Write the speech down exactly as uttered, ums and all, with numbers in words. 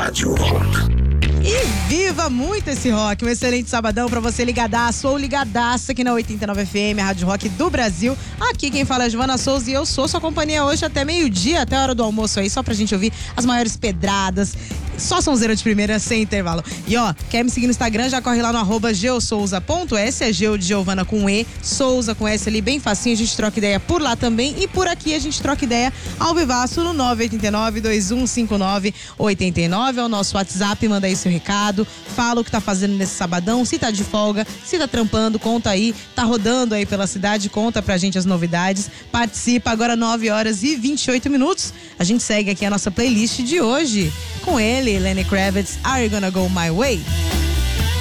Rádio Rock. E viva muito esse rock, um excelente sabadão pra você ligadaço ou ligadaça aqui na oitenta e nove F M, a Rádio Rock do Brasil. Aqui quem fala é Giovana Souza e eu sou sua companhia hoje até meio-dia, até a hora do almoço aí, só pra gente ouvir as maiores pedradas, só sonzeira de primeira, sem intervalo. E ó, quer me seguir no Instagram, já corre lá no arroba geosouza.s, é Geo de Giovana com E, Souza com S ali, bem facinho, a gente troca ideia por lá também e por aqui a gente troca ideia ao vivaço no nove oito nove, dois um cinco nove, oito nove, é o nosso WhatsApp, manda aí seu recado, fala o que tá fazendo nesse sabadão, se tá de folga, se tá trampando, conta aí, tá rodando aí pela cidade, conta pra gente as novidades, participa. Agora nove horas e vinte e oito minutos, a gente segue aqui a nossa playlist de hoje com ele, Lenny Kravitz, Are You Gonna Go My Way?